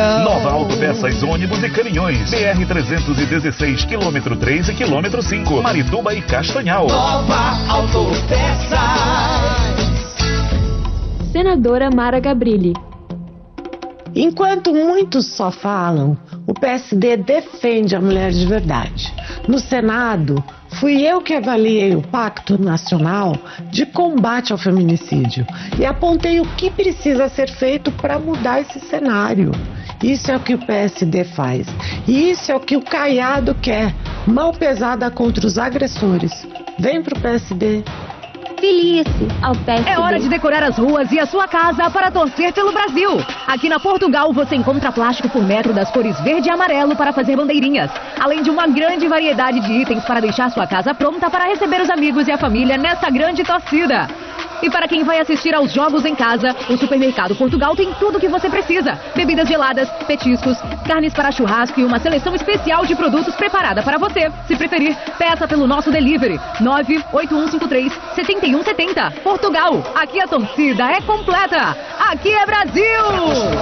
não. Nova Autopeças, ônibus e caminhões. BR-316, quilômetro 3 e quilômetro 5. Marituba e Castanhal. Nova Autopeças. Senadora Mara Gabrilli. Enquanto muitos só falam, o PSD defende a mulher de verdade. No Senado, fui eu que avaliei o Pacto Nacional de Combate ao Feminicídio e apontei o que precisa ser feito para mudar esse cenário. Isso é o que o PSD faz. E isso é o que o Caiado quer. Mão pesada contra os agressores. Vem pro PSD. Filie-se ao PSD. É hora de decorar as ruas e a sua casa para torcer pelo Brasil. Aqui na Portugal você encontra plástico por metro das cores verde e amarelo para fazer bandeirinhas, além de uma grande variedade de itens para deixar sua casa pronta para receber os amigos e a família nessa grande torcida. E para quem vai assistir aos jogos em casa, o Supermercado Portugal tem tudo o que você precisa. Bebidas geladas, petiscos, carnes para churrasco e uma seleção especial de produtos preparada para você. Se preferir, peça pelo nosso delivery 98153-7170. Portugal, aqui a torcida é completa. Aqui é Brasil!